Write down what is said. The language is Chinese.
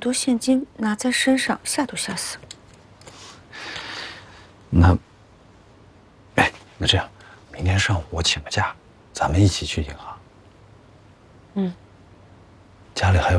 多现金拿在身上，吓都吓死了。 那这样，明天上午我请个假，咱们一起去银行。 嗯， 家里还有。